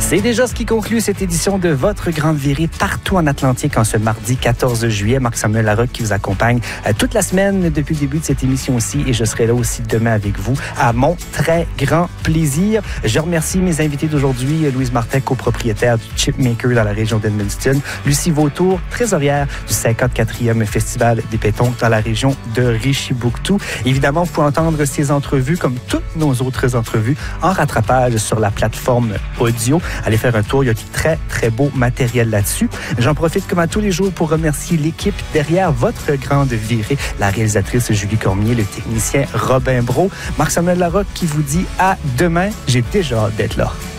C'est déjà ce qui conclut cette édition de Votre Grande Virée partout en Atlantique en ce mardi 14 juillet. Marc-Samuel Larocque qui vous accompagne toute la semaine depuis le début de cette émission aussi et je serai là aussi demain avec vous à mon très grand plaisir. Je remercie mes invités d'aujourd'hui, Louise Martin, copropriétaire du Chipmaker dans la région d'Edmundston, Lucie Vautour, trésorière du 54e Festival des pétoncles dans la région de Richibouctou. Évidemment, vous pouvez entendre ces entrevues comme toutes nos autres entrevues en rattrapage sur la plateforme audio. Allez faire un tour, il y a du très, très beau matériel là-dessus. J'en profite comme à tous les jours pour remercier l'équipe derrière Votre Grande Virée, la réalisatrice Julie Cormier, le technicien Robin Brault, Marc-Samuel Larocque qui vous dit à demain. J'ai déjà hâte d'être là.